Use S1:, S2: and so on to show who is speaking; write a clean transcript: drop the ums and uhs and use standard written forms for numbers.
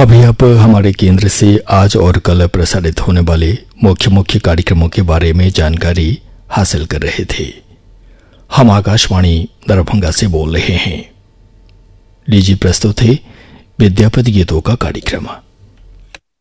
S1: अभी आप हमारे केंद्र से आज और कल प्रसारित होने वाले मुख्य मुख्य कार्यक्रमों के बारे में जानकारी हासिल कर रहे थे। हम आकाशवाणी दरभंगा से बोल रहे हैं। लीजिए प्रस्तुत है विद्यापति गीतों का कार्यक्रम।